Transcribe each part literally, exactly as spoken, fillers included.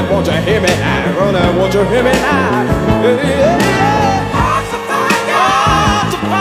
Roland, won't you hear me now? Roland, won't you hear me now? Yeah, yeah, yeah. Hearts of fire, hearts of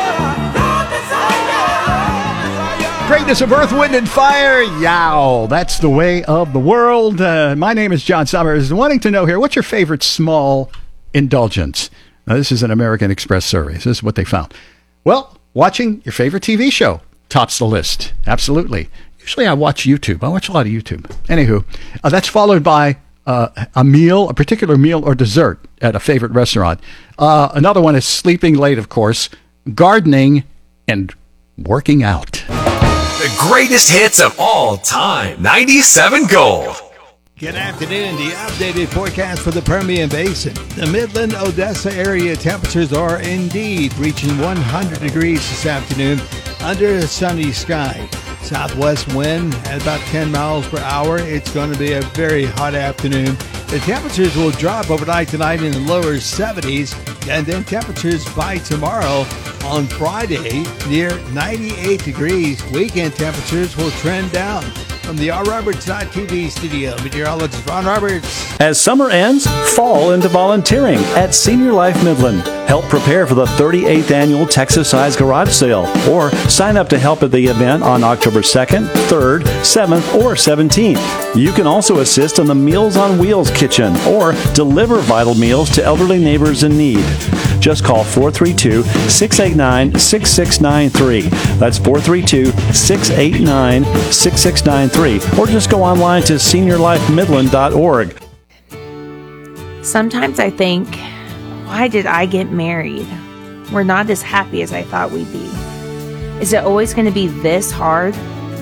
fire, Greatness of Earth, Wind, and Fire. Yow, that's the way of the world. Uh, my name is John Summers. Wanting to know here, what's your favorite small indulgence? Now, this is an American Express survey. This is what they found. Well, watching your favorite T V show tops the list. Absolutely. Usually I watch YouTube. I watch a lot of YouTube. Anywho, uh, that's followed by uh, a meal, a particular meal or dessert at a favorite restaurant. Uh, another one is sleeping late, of course, gardening, and working out. The greatest hits of all time. ninety-seven Gold. Good afternoon. The updated forecast for the Permian Basin. The Midland, Odessa area temperatures are indeed reaching one hundred degrees this afternoon under a sunny sky. Southwest wind at about ten miles per hour. It's going to be a very hot afternoon. The temperatures will drop overnight tonight in the lower seventies, and then temperatures by tomorrow on Friday near ninety-eight degrees. Weekend temperatures will trend down. From the R Roberts T V studio, meteorologist Ron Roberts. As summer ends, fall into volunteering at Senior Life Midland. Help prepare for the thirty-eighth annual Texas Size Garage Sale, or sign up to help at the event on October second, third, seventh, or seventeenth. You can also assist in the Meals on Wheels kitchen or deliver vital meals to elderly neighbors in need. Just call four three two, six eight nine, six six nine three. That's four three two, six eight nine, six six nine three. Or just go online to senior life midland dot org. Sometimes I think, why did I get married? We're not as happy as I thought we'd be. Is it always going to be this hard?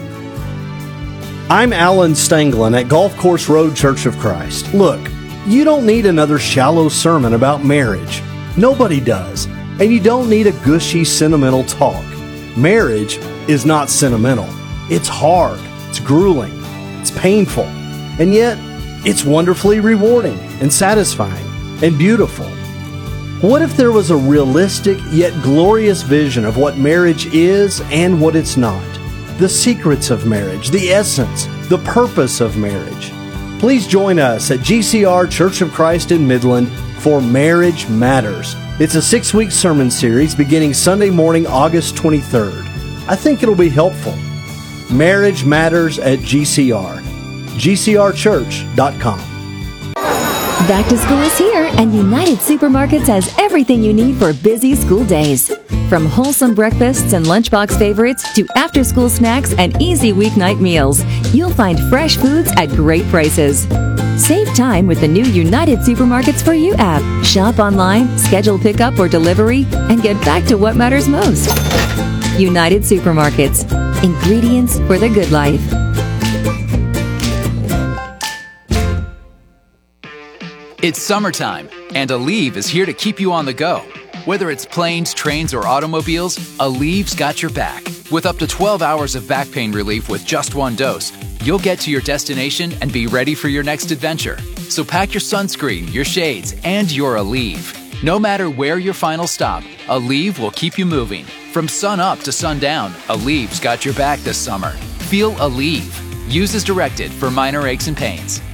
I'm Alan Stanglin at Golf Course Road Church of Christ. Look, you don't need another shallow sermon about marriage. Nobody does. And you don't need a gushy, sentimental talk. Marriage is not sentimental. It's hard. It's grueling. It's painful. And yet, it's wonderfully rewarding and satisfying and beautiful. What if there was a realistic yet glorious vision of what marriage is and what it's not? The secrets of marriage, the essence, the purpose of marriage. Please join us at G C R Church of Christ in Midland for Marriage Matters. It's a six-week sermon series beginning Sunday morning, August twenty-third. I think it'll be helpful. Marriage Matters at G C R. G C R church dot com. Back to school is here, and United Supermarkets has everything you need for busy school days. From wholesome breakfasts and lunchbox favorites to after-school snacks and easy weeknight meals, you'll find fresh foods at great prices. Save time with the new United Supermarkets For You app. Shop online, schedule pickup or delivery, and get back to what matters most. United Supermarkets. Ingredients for the good life. It's summertime, and Aleve is here to keep you on the go. Whether it's planes, trains, or automobiles, Aleve's got your back. With up to twelve hours of back pain relief with just one dose, you'll get to your destination and be ready for your next adventure. So pack your sunscreen, your shades, and your Aleve. No matter where your final stop, Aleve will keep you moving. From sun up to sundown, Aleve's got your back this summer. Feel Aleve. Use as directed for minor aches and pains.